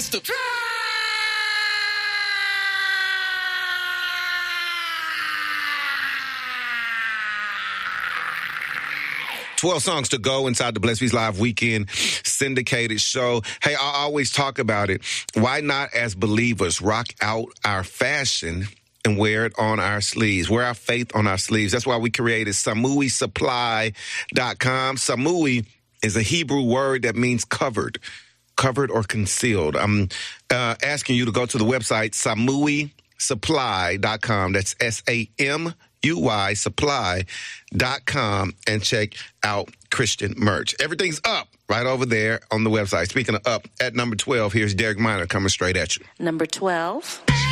to 12 songs to go inside the Blessed Beats Live Weekend syndicated show. Hey, I always talk about it. Why not, as believers, rock out our fashion and wear it on our sleeves, wear our faith on our sleeves? That's why we created SamuiSupply.com. Samui is a Hebrew word that means covered or concealed. I'm asking you to go to the website SamuiSupply.com. That's SAMUI supply.com and check out Christian merch. Everything's up right over there on the website. Speaking of up, at number 12, here's Derek Minor coming straight at you. Number 12.